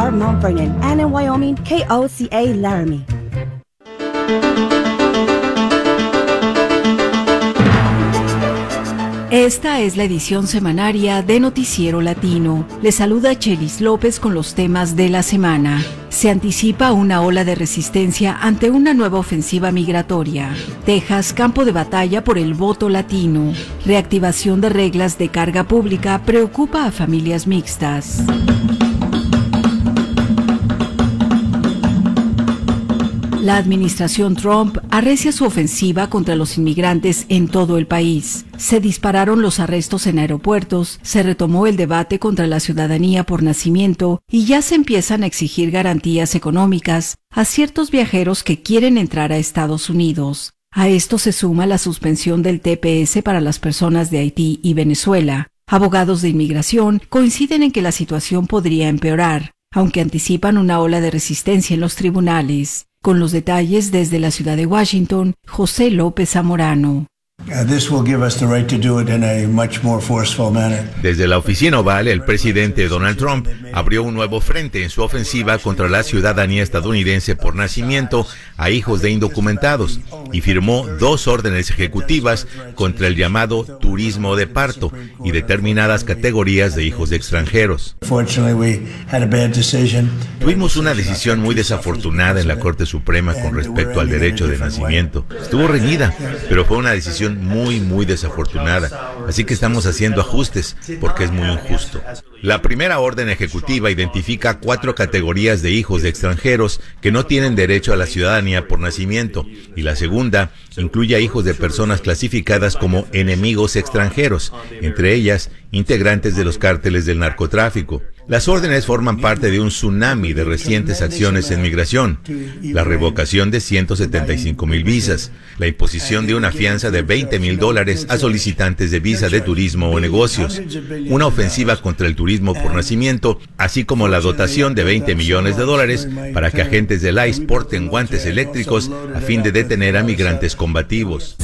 KTAR Mount Vernon, and in Wyoming, KOCA Laramie. Esta es la edición semanaria de Noticiero Latino. Les saluda Chelis López con los temas de la semana. Se anticipa una ola de resistencia ante una nueva ofensiva migratoria. Texas, campo de batalla por el voto latino. Reactivación de reglas de carga pública preocupa a familias mixtas. La administración Trump arrecia su ofensiva contra los inmigrantes en todo el país. Se dispararon los arrestos en aeropuertos, se retomó el debate contra la ciudadanía por nacimiento y ya se empiezan a exigir garantías económicas a ciertos viajeros que quieren entrar a Estados Unidos. A esto se suma la suspensión del TPS para las personas de Haití y Venezuela. Abogados de inmigración coinciden en que la situación podría empeorar, aunque anticipan una ola de resistencia en los tribunales. Con los detalles desde la ciudad de Washington, José López Zamorano. Desde la oficina oval, el presidente Donald Trump abrió un nuevo frente en su ofensiva contra la ciudadanía estadounidense por nacimiento a hijos de indocumentados y firmó 2 órdenes ejecutivas contra el llamado turismo de parto y determinadas categorías de hijos de extranjeros. Tuvimos una decisión muy desafortunada en la Corte Suprema con respecto al derecho de nacimiento. Estuvo reñida, pero fue una decisión muy desafortunada, así que estamos haciendo ajustes porque es muy injusto. La primera orden ejecutiva identifica 4 categorías de hijos de extranjeros que no tienen derecho a la ciudadanía por nacimiento, y la segunda incluye a hijos de personas clasificadas como enemigos extranjeros, entre ellas integrantes de los cárteles del narcotráfico. Las órdenes forman parte de un tsunami de recientes acciones en migración: la revocación de 175,000 visas, la imposición de una fianza de $20,000 a solicitantes de visa de turismo o negocios, una ofensiva contra el turismo por nacimiento, así como la dotación de $20 millones para que agentes del ICE porten guantes eléctricos a fin de detener a migrantes combativos.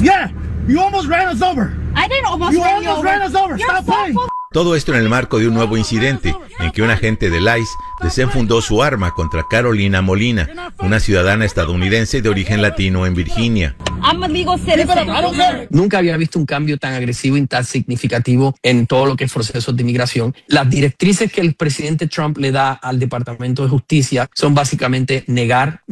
Todo esto en el marco de un nuevo incidente en que un agente del ICE desenfundó su arma contra Carolina Molina, una ciudadana estadounidense de origen latino en Virginia. Nunca había visto un cambio tan agresivo y tan significativo en todo lo que es procesos de inmigración. Las directrices que el presidente Trump le da al Departamento de Justicia son básicamente negar.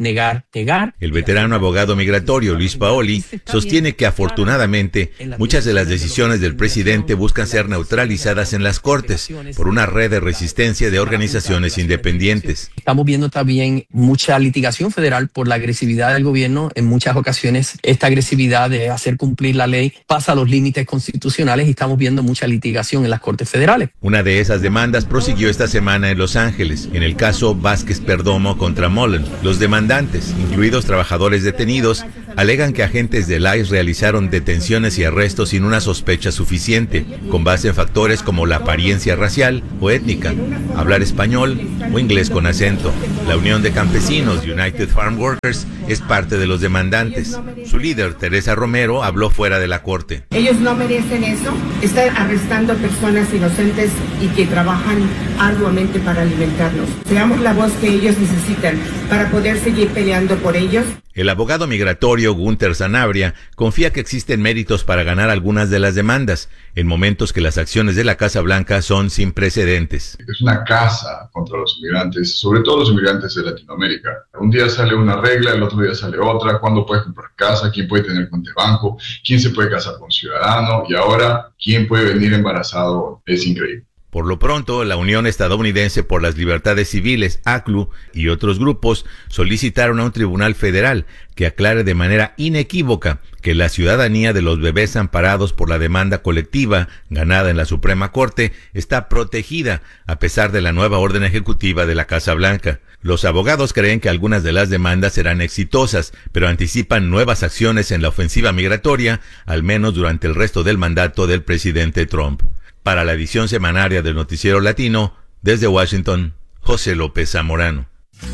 El veterano abogado migratorio Luis Paoli sostiene que afortunadamente muchas de las decisiones del presidente buscan ser neutralizadas en las cortes por una red de resistencia de organizaciones independientes. Estamos viendo también mucha litigación federal por la agresividad del gobierno. En muchas ocasiones esta agresividad de hacer cumplir la ley pasa los límites constitucionales y estamos viendo mucha litigación en las cortes federales. Una de esas demandas prosiguió esta semana en Los Ángeles, en el caso Vázquez Perdomo contra Mullen. Los demandantes, incluidos trabajadores detenidos, alegan que agentes del ICE realizaron detenciones y arrestos sin una sospecha suficiente, con base en factores como la apariencia racial o étnica, hablar español o inglés con acento. La Unión de Campesinos United Farm Workers es parte de los demandantes. Su líder, Teresa Romero, habló fuera de la corte. Ellos no merecen eso. Están arrestando personas inocentes y que trabajan arduamente para alimentarnos. Seamos la voz que ellos necesitan para poder seguir peleando por ellos. El abogado migratorio Gunther Sanabria confía que existen méritos para ganar algunas de las demandas, en momentos que las acciones de la Casa Blanca son sin precedentes. Es una caza contra los inmigrantes, sobre todo los inmigrantes de Latinoamérica. Un día sale una regla, el otro día sale otra. ¿Cuándo puedes comprar casa? ¿Quién puede tener cuenta de banco? ¿Quién se puede casar con un ciudadano? Y ahora, ¿quién puede venir embarazado? Es increíble. Por lo pronto, la Unión Estadounidense por las Libertades Civiles, ACLU, y otros grupos solicitaron a un tribunal federal que aclare de manera inequívoca que la ciudadanía de los bebés amparados por la demanda colectiva ganada en la Suprema Corte está protegida a pesar de la nueva orden ejecutiva de la Casa Blanca. Los abogados creen que algunas de las demandas serán exitosas, pero anticipan nuevas acciones en la ofensiva migratoria, al menos durante el resto del mandato del presidente Trump. Para la edición semanaria del Noticiero Latino, desde Washington, José López Zamorano.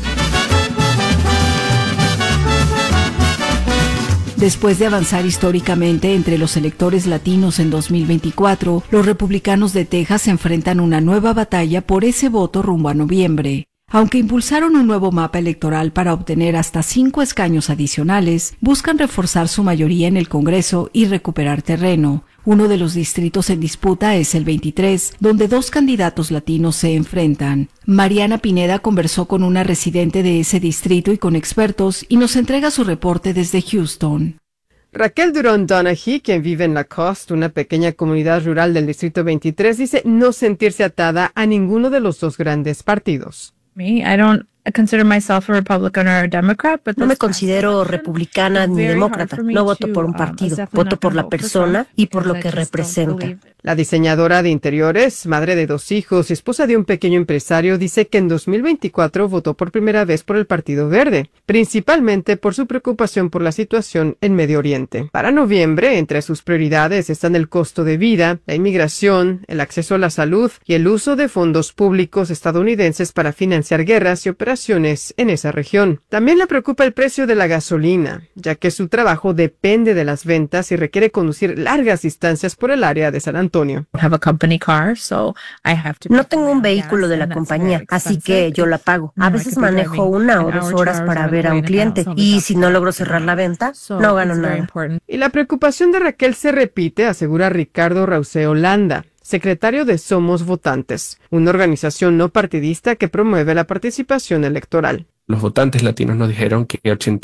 Después de avanzar históricamente entre los electores latinos en 2024, los republicanos de Texas enfrentan una nueva batalla por ese voto rumbo a noviembre. Aunque impulsaron un nuevo mapa electoral para obtener hasta 5 escaños adicionales, buscan reforzar su mayoría en el Congreso y recuperar terreno. Uno de los distritos en disputa es el 23, donde 2 candidatos latinos se enfrentan. Mariana Pineda conversó con una residente de ese distrito y con expertos y nos entrega su reporte desde Houston. Raquel Durón Donaghy, quien vive en Lacoste, una pequeña comunidad rural del Distrito 23, dice no sentirse atada a ninguno de los 2 grandes partidos. No me considero republicana ni demócrata. No voto por un partido. Voto por la persona y por lo que representa. La diseñadora de interiores, madre de 2 hijos y esposa de un pequeño empresario, dice que en 2024 votó por primera vez por el Partido Verde, principalmente por su preocupación por la situación en Medio Oriente. Para noviembre, entre sus prioridades están el costo de vida, la inmigración, el acceso a la salud y el uso de fondos públicos estadounidenses para financiar guerras y operaciones en esa región. También le preocupa el precio de la gasolina, ya que su trabajo depende de las ventas y requiere conducir largas distancias por el área de San Antonio. No tengo un vehículo de la compañía, así que yo la pago. A veces manejo 1 o 2 horas para ver a un cliente y si no logro cerrar la venta, no gano nada. Y la preocupación de Raquel se repite, asegura Ricardo Rauseo Landa, secretario de Somos Votantes, una organización no partidista que promueve la participación electoral. Los votantes latinos nos dijeron que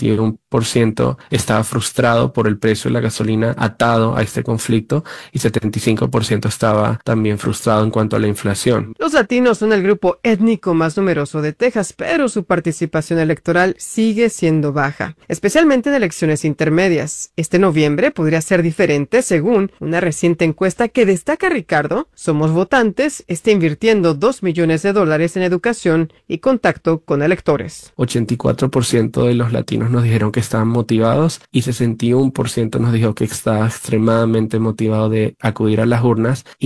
81% estaba frustrado por el precio de la gasolina atado a este conflicto y 75% estaba también frustrado en cuanto a la inflación. Los latinos son el grupo étnico más numeroso de Texas, pero su participación electoral sigue siendo baja, especialmente en elecciones intermedias. Este noviembre podría ser diferente según una reciente encuesta que destaca Ricardo. Somos Votantes está invirtiendo $2 millones en educación y contacto con electores. 84% de los latinos nos dijeron que estaban motivados y 61% nos dijo que estaba extremadamente motivado de acudir a las urnas y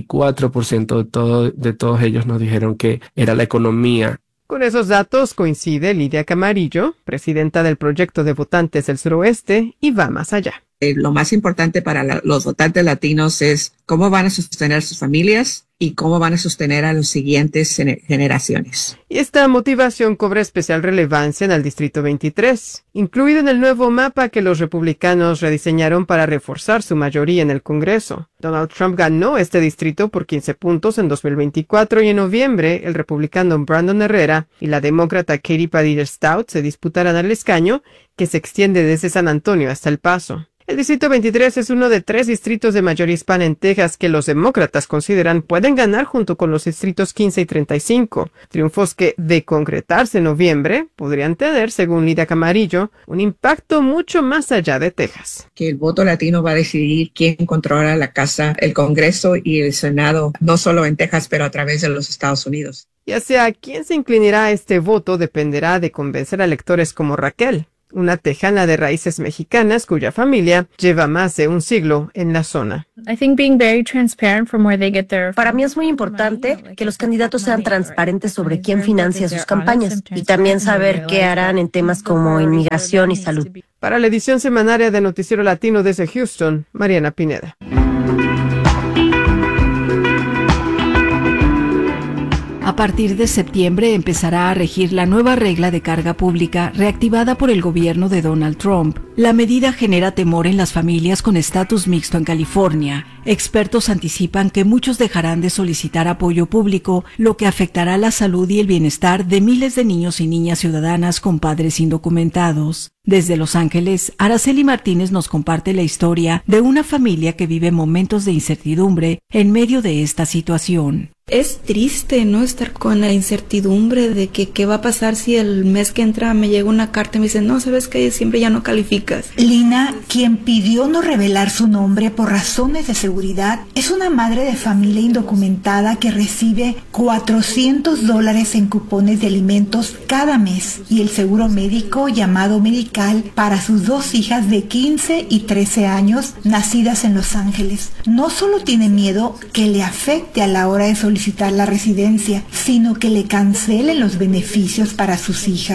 94% de todos ellos nos dijeron que era la economía. Con esos datos coincide Lidia Camarillo, presidenta del Proyecto de Votantes del Suroeste, y va más allá. Lo más importante para los votantes latinos es cómo van a sostener sus familias y cómo van a sostener a las siguientes generaciones. Y esta motivación cobra especial relevancia en el Distrito 23, incluido en el nuevo mapa que los republicanos rediseñaron para reforzar su mayoría en el Congreso. Donald Trump ganó este distrito por 15 puntos en 2024 y en noviembre el republicano Brandon Herrera y la demócrata Katie Padilla Stout se disputarán el escaño que se extiende desde San Antonio hasta El Paso. El Distrito 23 es uno de 3 distritos de mayoría hispana en Texas que los demócratas consideran pueden ganar junto con los distritos 15 y 35, triunfos que, de concretarse en noviembre, podrían tener, según Lidia Camarillo, un impacto mucho más allá de Texas. Que el voto latino va a decidir quién controla la Casa, el Congreso y el Senado, no solo en Texas, pero a través de los Estados Unidos. Y hacia quién se inclinará a este voto dependerá de convencer a electores como Raquel, una tejana de raíces mexicanas cuya familia lleva más de un siglo en la zona. Para mí es muy importante que los candidatos sean transparentes sobre quién financia sus campañas y también saber qué harán en temas como inmigración y salud. Para la edición semanaria de Noticiero Latino desde Houston, Mariana Pineda. A partir de septiembre empezará a regir la nueva regla de carga pública reactivada por el gobierno de Donald Trump. La medida genera temor en las familias con estatus mixto en California. Expertos anticipan que muchos dejarán de solicitar apoyo público, lo que afectará la salud y el bienestar de miles de niños y niñas ciudadanas con padres indocumentados. Desde Los Ángeles, Araceli Martínez nos comparte la historia de una familia que vive momentos de incertidumbre en medio de esta situación. Es triste, ¿no? Estar con la incertidumbre de que qué va a pasar si el mes que entra me llega una carta y me dice, no, sabes que siempre ya no calificas. Lina, quien pidió no revelar su nombre por razones de seguridad, es una madre de familia indocumentada que recibe $400 en cupones de alimentos cada mes y el seguro médico llamado Medical para sus 2 hijas de 15 y 13 años nacidas en Los Ángeles. No solo tiene miedo que le afecte a la hora de solicitar la residencia, sino que le cancelen los beneficios para sus hijas.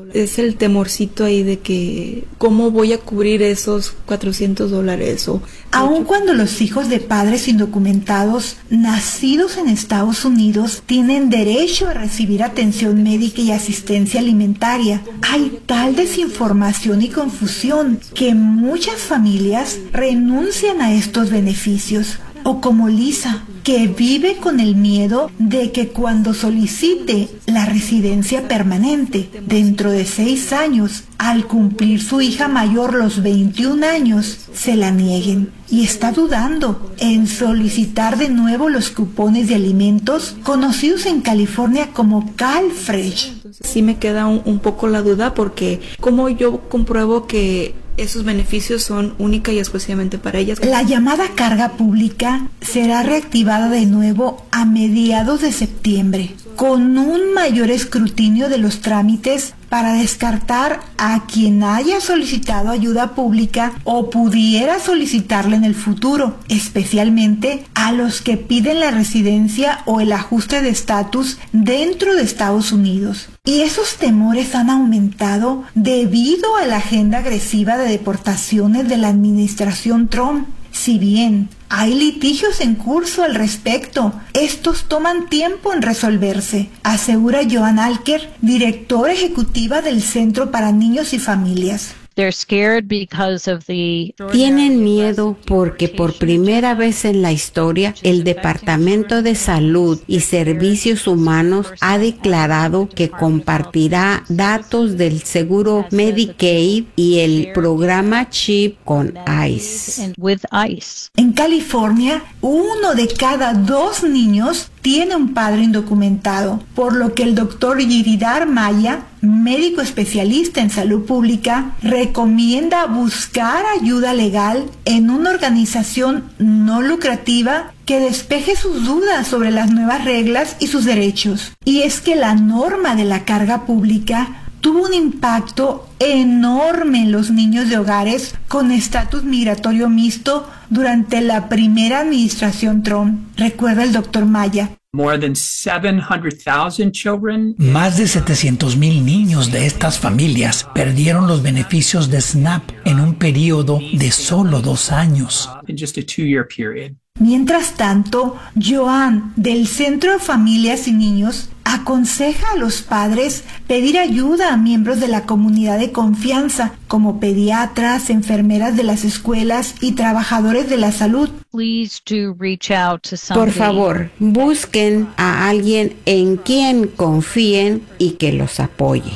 Es el temorcito ahí de que cómo voy a cubrir esos $400 o... Aun cuando los hijos de padres indocumentados nacidos en Estados Unidos tienen derecho a recibir atención médica y asistencia alimentaria, hay tal desinformación y confusión que muchas familias renuncian a estos beneficios. O como Lisa, que vive con el miedo de que cuando solicite la residencia permanente dentro de 6 años, al cumplir su hija mayor los 21 años, se la nieguen. Y está dudando en solicitar de nuevo los cupones de alimentos conocidos en California como CalFresh. Sí me queda un poco la duda porque ¿cómo yo compruebo que esos beneficios son única y exclusivamente para ellas? La llamada carga pública será reactivada de nuevo a mediados de septiembre, con un mayor escrutinio de los trámites para descartar a quien haya solicitado ayuda pública o pudiera solicitarla en el futuro, especialmente a los que piden la residencia o el ajuste de estatus dentro de Estados Unidos. Y esos temores han aumentado debido a la agenda agresiva de deportaciones de la administración Trump. Si bien hay litigios en curso al respecto, estos toman tiempo en resolverse, asegura Joan Alker, directora ejecutiva del Centro para Niños y Familias. Tienen miedo porque por primera vez en la historia el Departamento de Salud y Servicios Humanos ha declarado que compartirá datos del seguro Medicaid y el programa CHIP con ICE. En California, 1 de cada 2 niños tiene un padre indocumentado, por lo que el doctor Giridhar Maya, médico especialista en salud pública, recomienda buscar ayuda legal en una organización no lucrativa que despeje sus dudas sobre las nuevas reglas y sus derechos. Y es que la norma de la carga pública tuvo un impacto enorme en los niños de hogares con estatus migratorio mixto durante la primera administración Trump, recuerda el doctor Maya. Más de 700,000 niños de estas familias perdieron los beneficios de SNAP en un periodo de solo 2 años. Mientras tanto, Joan, del Centro de Familias y Niños, aconseja a los padres pedir ayuda a miembros de la comunidad de confianza, como pediatras, enfermeras de las escuelas y trabajadores de la salud. Por favor, busquen a alguien en quien confíen y que los apoye.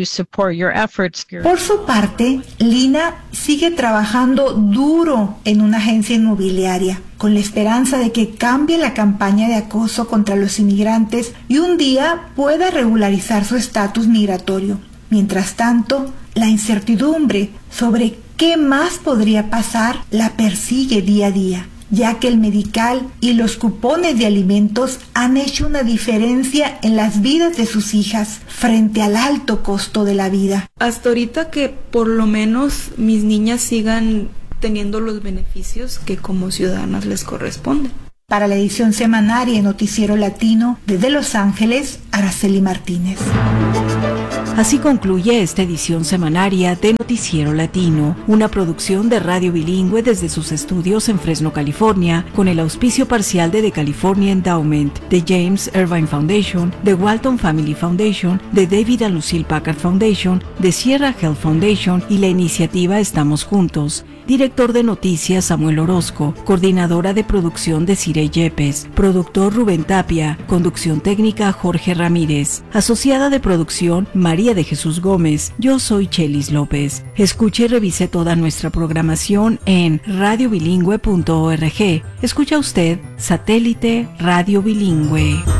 Por su parte, Lina sigue trabajando duro en una agencia inmobiliaria, con la esperanza de que cambie la campaña de acoso contra los inmigrantes y un día pueda regularizar su estatus migratorio. Mientras tanto, la incertidumbre sobre qué más podría pasar la persigue día a día, ya que el medical y los cupones de alimentos han hecho una diferencia en las vidas de sus hijas frente al alto costo de la vida. Hasta ahorita que por lo menos mis niñas sigan teniendo los beneficios que como ciudadanas les corresponden. Para la edición semanaria Noticiero Latino, desde Los Ángeles, Araceli Martínez. Así concluye esta edición semanaria de Noticiero Latino, una producción de Radio Bilingüe desde sus estudios en Fresno, California, con el auspicio parcial de The California Endowment, de James Irvine Foundation, de Walton Family Foundation, de David and Lucille Packard Foundation, de Sierra Health Foundation y la iniciativa Estamos Juntos. Director de Noticias Samuel Orozco, coordinadora de producción de Cire Yepes, productor Rubén Tapia, conducción técnica Jorge Ramírez, asociada de producción María de Jesús Gómez. Yo soy Chelis López. Escuche y revise toda nuestra programación en radiobilingüe.org. Escucha usted Satélite Radio Bilingüe.